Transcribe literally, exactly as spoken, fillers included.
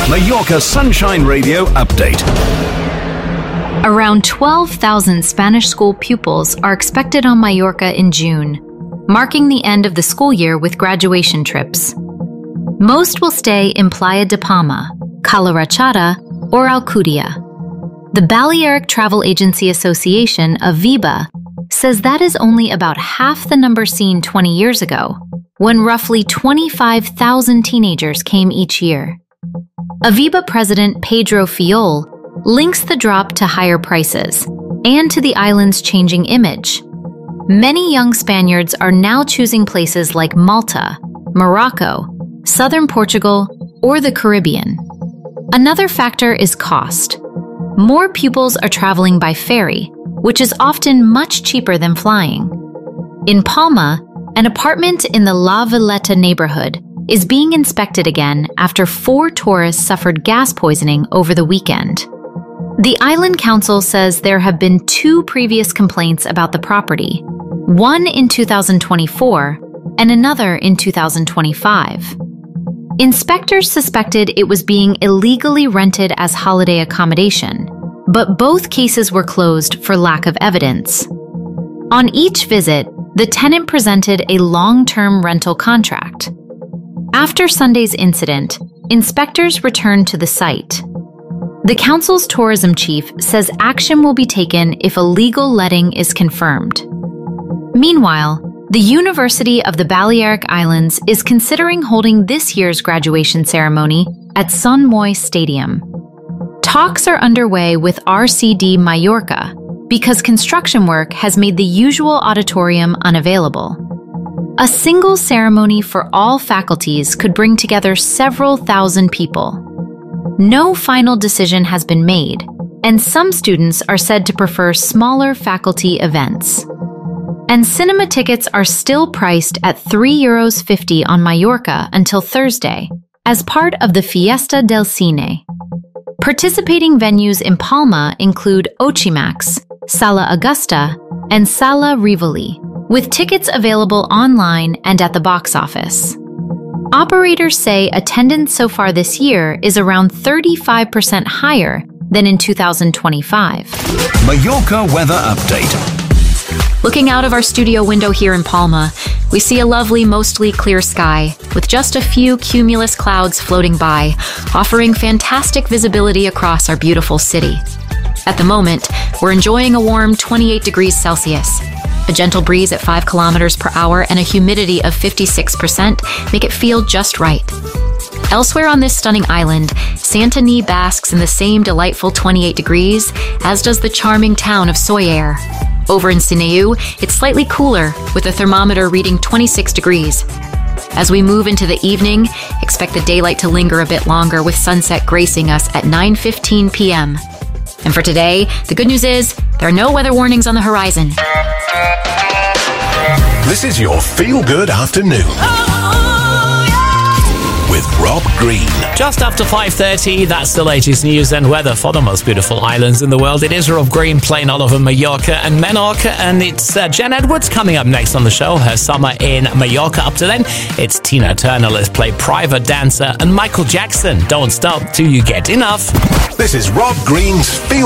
Mallorca Sunshine Radio update. Around twelve thousand Spanish school pupils are expected on Mallorca in June, marking the end of the school year with graduation trips. Most will stay in Playa de Palma, Cala Rachada, or Alcudia. The Balearic Travel Agency Association, Aviva, says that is only about half the number seen twenty years ago, when roughly twenty-five thousand teenagers came each year. Aviva President Pedro Fiol links the drop to higher prices and to the island's changing image. Many young Spaniards are now choosing places like Malta, Morocco, southern Portugal, or the Caribbean. Another factor is cost. More pupils are traveling by ferry, which is often much cheaper than flying. In Palma, an apartment in the La Villeta neighborhood is being inspected again after four tourists suffered gas poisoning over the weekend. The Island Council says there have been two previous complaints about the property, one in two thousand twenty-four and another in two thousand twenty-five. Inspectors suspected it was being illegally rented as holiday accommodation, but both cases were closed for lack of evidence. On each visit, the tenant presented a long-term rental contract. After Sunday's incident, inspectors returned to the site. The council's tourism chief says action will be taken if a legal letting is confirmed. Meanwhile, the University of the Balearic Islands is considering holding this year's graduation ceremony at Son Moy Stadium. Talks are underway with R C D Mallorca because construction work has made the usual auditorium unavailable. A single ceremony for all faculties could bring together several thousand people. No final decision has been made, and some students are said to prefer smaller faculty events. And cinema tickets are still priced at three euros fifty on Mallorca until Thursday, as part of the Fiesta del Cine. Participating venues in Palma include Ochimax, Sala Augusta, and Sala Rivoli, with tickets available online and at the box office. Operators say attendance so far this year is around thirty-five percent higher than in two thousand twenty-five. Mallorca weather update. Looking out of our studio window here in Palma, we see a lovely, mostly clear sky, with just a few cumulus clouds floating by, offering fantastic visibility across our beautiful city. At the moment, we're enjoying a warm twenty-eight degrees Celsius. A gentle breeze at five kilometers per hour and a humidity of fifty-six percent make it feel just right. Elsewhere on this stunning island, Santany basks in the same delightful twenty-eight degrees, as does the charming town of Sóller. Over in Sineu, it's slightly cooler, with the thermometer reading twenty-six degrees. As we move into the evening, expect the daylight to linger a bit longer, with sunset gracing us at nine fifteen p m And for today, the good news is there are no weather warnings on the horizon. This is your feel-good afternoon. With Rob Green. Just after five thirty, that's the latest news and weather for the most beautiful islands in the world. It is Rob Green playing all over Mallorca and Menorca, and it's uh, Jen Edwards coming up next on the show, her summer in Mallorca. Up to then, it's Tina Turner. Let's play Private Dancer, and Michael Jackson, Don't Stop Till You Get Enough. This is Rob Green's Feel